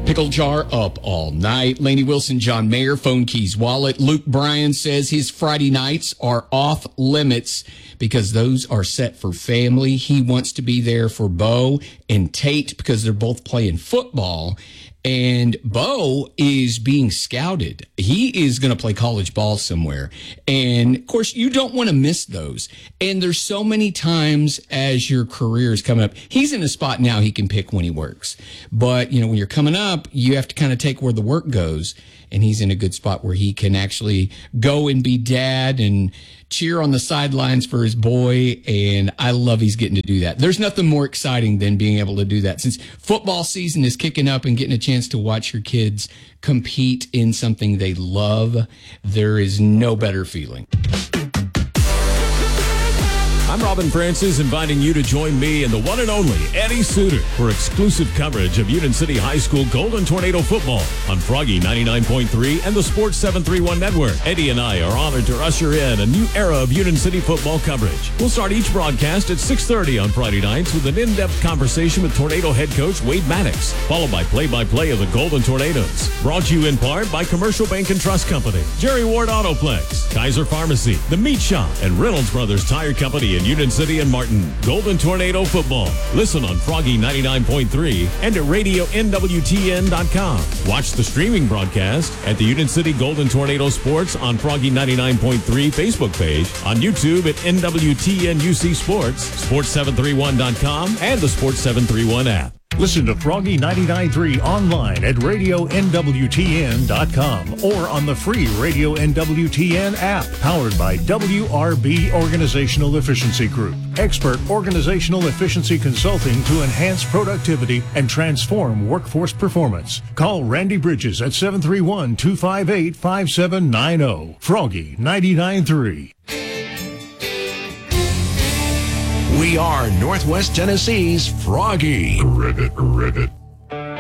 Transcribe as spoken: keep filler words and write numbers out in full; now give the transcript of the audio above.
Pickle Jar up all night. Lainey Wilson, John Mayer, Phone Keys Wallet. Luke Bryan says his Friday nights are off limits because those are set for family. He wants to be there for Bo and Tate because they're both playing football. And Bo is being scouted. He is going to play college ball somewhere. And, of course, you don't want to miss those. And there's so many times as your career is coming up. He's in a spot now he can pick when he works. But, you know, when you're coming up, you have to kind of take where the work goes. And he's in a good spot where he can actually go and be dad and cheer on the sidelines for his boy. And I love he's getting to do that. There's nothing more exciting than being able to do that. Since football season is kicking up and getting a chance to watch your kids compete in something they love, there is no better feeling. I'm Robin Francis, inviting you to join me and the one and only Eddie Suter for exclusive coverage of Union City High School Golden Tornado football on Froggy ninety-nine point three and the Sports seven thirty-one Network. Eddie and I are honored to usher in a new era of Union City football coverage. We'll start each broadcast at six thirty on Friday nights with an in-depth conversation with Tornado head coach Wade Maddox, followed by play-by-play of the Golden Tornadoes. Brought to you in part by Commercial Bank and Trust Company, Jerry Ward Autoplex, Kaiser Pharmacy, The Meat Shop, and Reynolds Brothers Tire Company in Union City and Martin. Golden Tornado football. Listen on Froggy ninety-nine point three and at radio N W T N dot com. Watch the streaming broadcast at the Union City Golden Tornado Sports on Froggy ninety-nine point three Facebook page, on YouTube at N W T N U C Sports, sports seven thirty-one dot com, and the Sports seven thirty-one app. Listen to Froggy ninety-nine point three online at radio N W T N dot com or on the free Radio N W T N app, powered by W R B Organizational Efficiency Group. Expert organizational efficiency consulting to enhance productivity and transform workforce performance. Call Randy Bridges at seven three one, two five eight, five seven nine zero. Froggy ninety-nine point three. We are Northwest Tennessee's Froggy. Ribbit, ribbit.